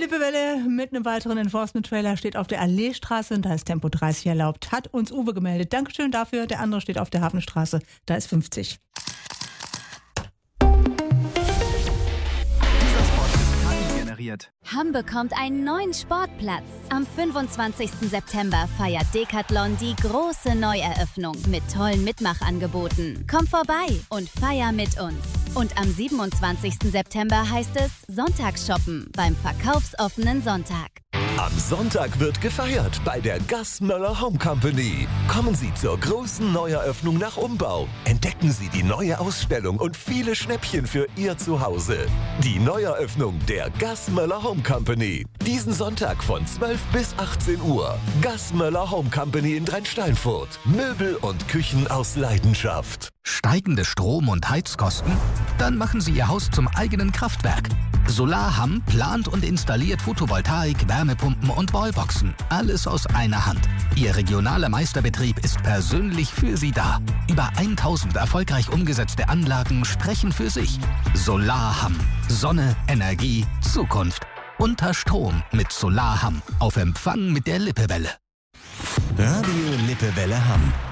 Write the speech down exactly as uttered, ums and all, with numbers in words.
Lippewelle mit einem weiteren Enforcement-Trailer steht auf der Alleestraße und da ist Tempo dreißig erlaubt. Hat uns Uwe gemeldet. Dankeschön dafür. Der andere steht auf der Hafenstraße. Da ist fünfzig. Hamm bekommt einen neuen Sportplatz. Am fünfundzwanzigsten September feiert Decathlon die große Neueröffnung mit tollen Mitmachangeboten. Komm vorbei und feier mit uns. Und am siebenundzwanzigsten September heißt es Sonntagsshoppen beim verkaufsoffenen Sonntag. Am Sonntag wird gefeiert bei der Gassmöller Home Company. Kommen Sie zur großen Neueröffnung nach Umbau. Entdecken Sie die neue Ausstellung und viele Schnäppchen für Ihr Zuhause. Die Neueröffnung der Gassmöller Home Company. Diesen Sonntag von zwölf bis achtzehn Uhr. Gassmöller Home Company in Drensteinfurt. Möbel und Küchen aus Leidenschaft. Steigende Strom- und Heizkosten? Dann machen Sie Ihr Haus zum eigenen Kraftwerk. Solarhamm plant und installiert Photovoltaik, Wärmepumpen und Wallboxen. Alles aus einer Hand. Ihr regionaler Meisterbetrieb ist persönlich für Sie da. Über tausend erfolgreich umgesetzte Anlagen sprechen für sich. Solarhamm. Sonne, Energie, Zukunft. Unter Strom mit Solarhamm. Auf Empfang mit der Lippewelle. Radio Lippewelle Hamm.